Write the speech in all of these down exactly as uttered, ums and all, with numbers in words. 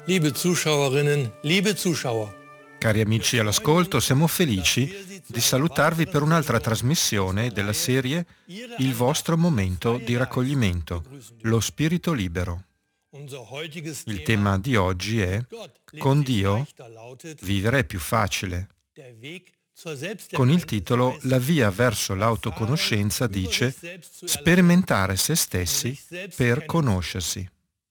Liebe Zuschauerinnen, liebe Zuschauer. Cari amici all'ascolto, siamo felici di salutarvi per un'altra trasmissione della serie Il vostro momento di raccoglimento, lo spirito libero. Il tema di oggi è: con Dio vivere è più facile. Con il titolo La via verso l'autoconoscenza dice sperimentare se stessi per conoscersi.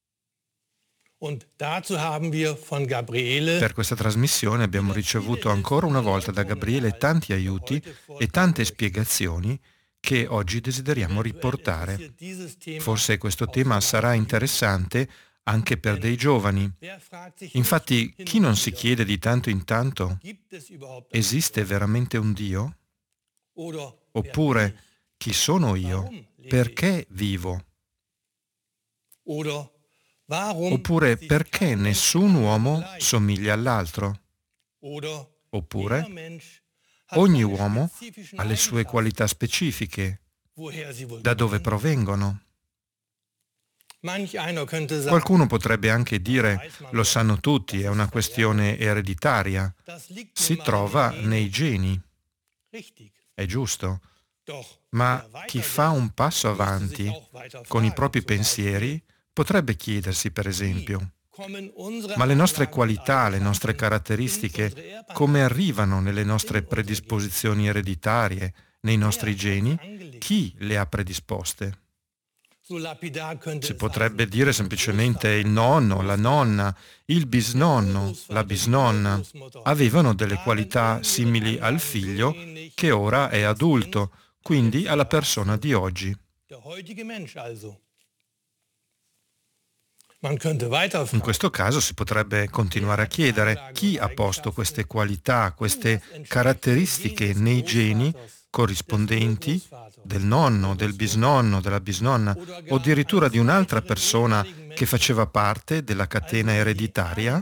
Per questa trasmissione abbiamo ricevuto ancora una volta da Gabriele tanti aiuti e tante spiegazioni che oggi desideriamo riportare. Forse questo tema sarà interessante anche per dei giovani. Infatti, chi non si chiede di tanto in tanto: esiste veramente un Dio? Oppure, chi sono io? Perché vivo? Oppure, perché nessun uomo somiglia all'altro? Oppure, ogni uomo ha le sue qualità specifiche. Da dove provengono? Qualcuno potrebbe anche dire: lo sanno tutti, è una questione ereditaria. Si trova nei geni. È giusto. Ma chi fa un passo avanti con i propri pensieri potrebbe chiedersi, per esempio: ma le nostre qualità, le nostre caratteristiche, come arrivano nelle nostre predisposizioni ereditarie, nei nostri geni? Chi le ha predisposte? Si potrebbe dire semplicemente il nonno, la nonna, il bisnonno, la bisnonna avevano delle qualità simili al figlio che ora è adulto, quindi alla persona di oggi. In questo caso si potrebbe continuare a chiedere: chi ha posto queste qualità, queste caratteristiche nei geni corrispondenti del nonno, del bisnonno, della bisnonna o addirittura di un'altra persona che faceva parte della catena ereditaria?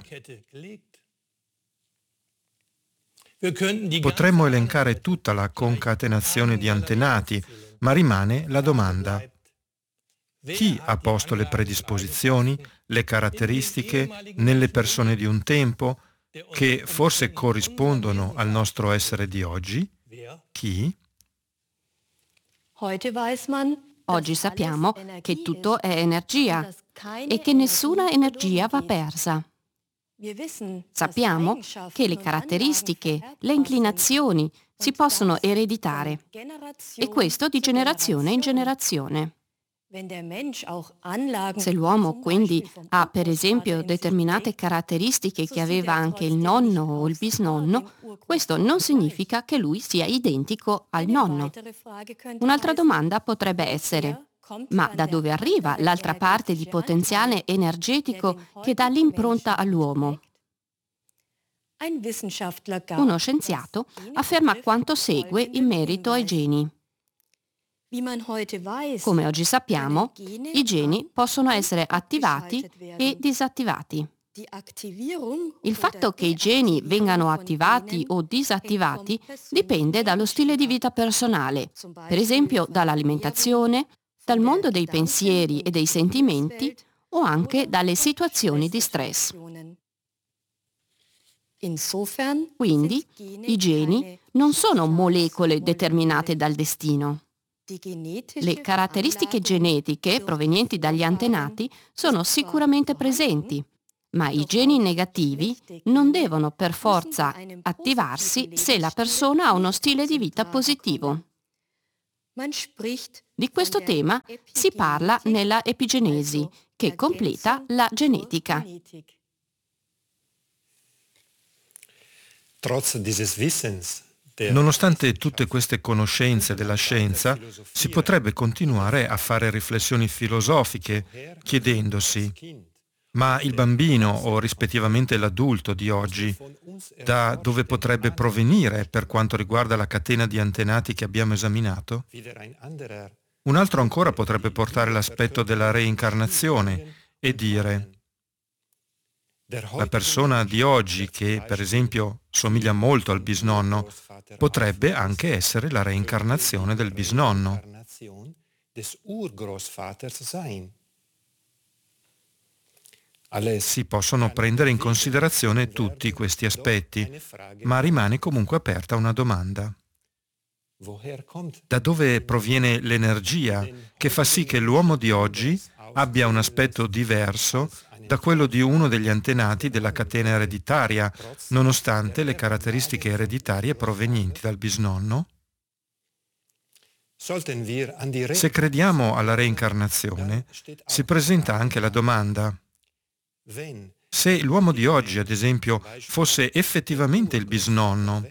Potremmo elencare tutta la concatenazione di antenati, ma rimane la domanda: chi ha posto le predisposizioni, le caratteristiche nelle persone di un tempo che forse corrispondono al nostro essere di oggi? Chi? Oggi sappiamo che tutto è energia e che nessuna energia va persa. Sappiamo che le caratteristiche, le inclinazioni si possono ereditare, e questo di generazione in generazione. Se l'uomo quindi ha, per esempio, determinate caratteristiche che aveva anche il nonno o il bisnonno, questo non significa che lui sia identico al nonno. Un'altra domanda potrebbe essere: ma da dove arriva l'altra parte di potenziale energetico che dà l'impronta all'uomo? Uno scienziato afferma quanto segue in merito ai geni. Come oggi sappiamo, i geni possono essere attivati e disattivati. Il fatto che i geni vengano attivati o disattivati dipende dallo stile di vita personale, per esempio dall'alimentazione, dal mondo dei pensieri e dei sentimenti o anche dalle situazioni di stress. Quindi, i geni non sono molecole determinate dal destino. Le caratteristiche genetiche provenienti dagli antenati sono sicuramente presenti, ma i geni negativi non devono per forza attivarsi se la persona ha uno stile di vita positivo. Di questo tema si parla nella epigenesi, che completa la genetica. Nonostante tutte queste conoscenze della scienza, si potrebbe continuare a fare riflessioni filosofiche, chiedendosi: ma il bambino o rispettivamente l'adulto di oggi, da dove potrebbe provenire per quanto riguarda la catena di antenati che abbiamo esaminato? Un altro ancora potrebbe portare l'aspetto della reincarnazione e dire: la persona di oggi, che per esempio somiglia molto al bisnonno, potrebbe anche essere la reincarnazione del bisnonno. Si possono prendere in considerazione tutti questi aspetti, ma rimane comunque aperta una domanda. Da dove proviene l'energia che fa sì che l'uomo di oggi abbia un aspetto diverso da quello di uno degli antenati della catena ereditaria, nonostante le caratteristiche ereditarie provenienti dal bisnonno? Se crediamo alla reincarnazione, si presenta anche la domanda: se l'uomo di oggi, ad esempio, fosse effettivamente il bisnonno,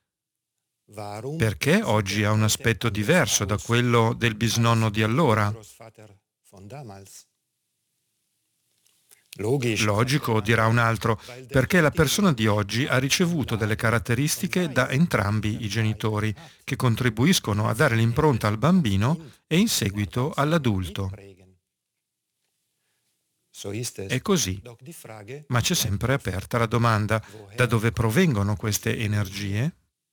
perché oggi ha un aspetto diverso da quello del bisnonno di allora? Logico, dirà un altro, perché la persona di oggi ha ricevuto delle caratteristiche da entrambi i genitori, che contribuiscono a dare l'impronta al bambino e in seguito all'adulto. È così, ma c'è sempre aperta la domanda: da dove provengono queste energie?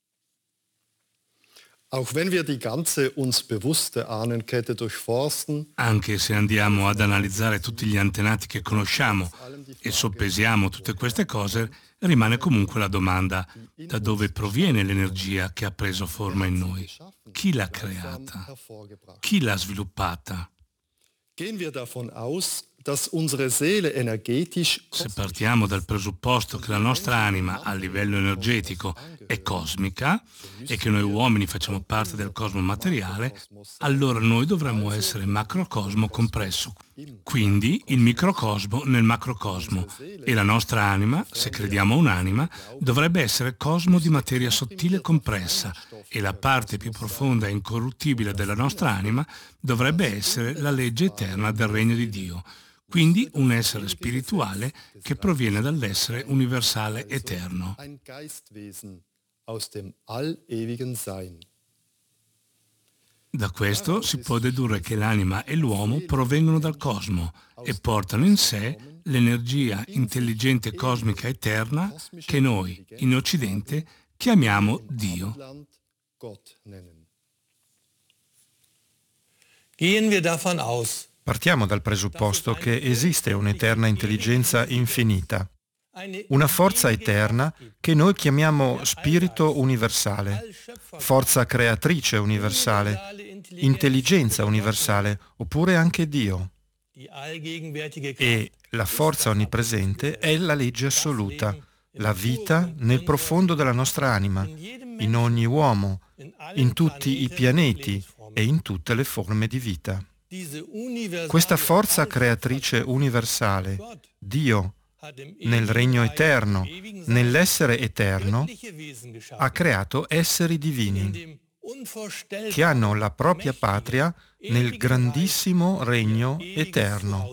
Auch wenn wir die ganze uns bewusste Ahnenkette durchforsten, Anche se andiamo ad analizzare tutti gli antenati che conosciamo e soppesiamo tutte queste cose, rimane comunque la domanda: da dove proviene l'energia che ha preso forma in noi? Chi l'ha creata? Chi l'ha sviluppata? gehen wir davon aus, dass unsere Seele energetisch Se partiamo dal presupposto che la nostra anima a livello energetico è cosmica e che noi uomini facciamo parte del cosmo materiale, allora noi dovremmo essere macrocosmo compresso, quindi il microcosmo nel macrocosmo, e la nostra anima, se crediamo a un'anima, dovrebbe essere cosmo di materia sottile compressa, e la parte più profonda e incorruttibile della nostra anima dovrebbe essere la legge eterna del regno di Dio, quindi un essere spirituale che proviene dall'essere universale eterno. ein Geistwesen aus dem allewigen Sein. Da questo si può dedurre che l'anima e l'uomo provengono dal cosmo e portano in sé l'energia intelligente cosmica eterna che noi, in Occidente, chiamiamo Dio. Gott nennen. Gehen wir davon aus, Partiamo dal presupposto che esiste un'eterna intelligenza infinita, una forza eterna che noi chiamiamo spirito universale, forza creatrice universale, intelligenza universale, oppure anche Dio. E la forza onnipresente è la legge assoluta, la vita nel profondo della nostra anima, in ogni uomo, in tutti i pianeti e in tutte le forme di vita. Questa forza creatrice universale, Dio, nel regno eterno, nell'essere eterno, ha creato esseri divini che hanno la propria patria nel grandissimo regno eterno.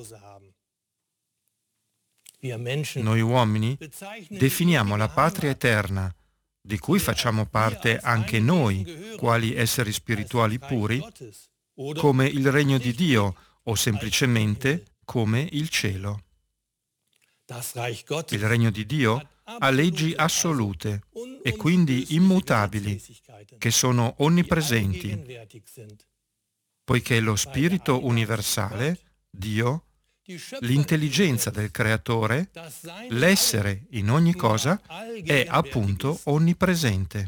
Noi uomini definiamo la patria eterna, di cui facciamo parte anche noi, quali esseri spirituali puri, come il regno di Dio o semplicemente come il cielo. Il regno di Dio ha leggi assolute e quindi immutabili, che sono onnipresenti, poiché lo spirito universale, Dio, l'intelligenza del Creatore, l'essere in ogni cosa, è appunto onnipresente.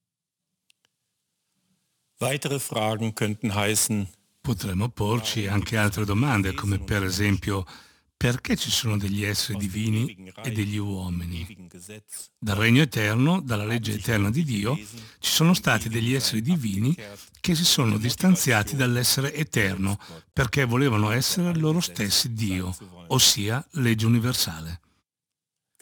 Weitere Fragen könnten heißen: Potremmo porci anche altre domande, come per esempio: perché ci sono degli esseri divini e degli uomini? Dal regno eterno, dalla legge eterna di Dio, ci sono stati degli esseri divini che si sono distanziati dall'essere eterno perché volevano essere loro stessi Dio, ossia legge universale.